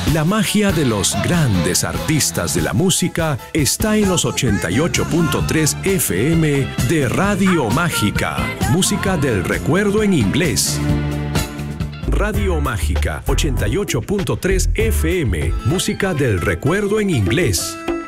La magia de los grandes artistas de la música está en los 88.3 FM de Radio Mágica. Música del recuerdo en inglés. Radio Mágica, 88.3 FM. Música del recuerdo en inglés.